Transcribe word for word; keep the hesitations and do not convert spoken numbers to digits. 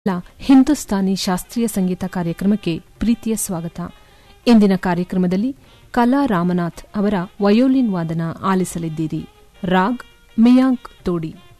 ಹಿಂದೂಸ್ತಾನಿ ಶಾಸ್ತ್ರೀಯ ಸಂಗೀತ ಕಾರ್ಯಕ್ರಮಕ್ಕೆ ಪ್ರೀತಿಯ ಸ್ವಾಗತ. ಇಂದಿನ ಕಾರ್ಯಕ್ರಮದಲ್ಲಿ ಕಲಾ ರಾಮನಾಥ್ ಅವರ ವಯೋಲಿನ್ ವಾದನ ಆಲಿಸಲಿದ್ದೀರಿ. ರಾಗ್ ಮಿಯಾಂಕ್ ತೋಡಿ.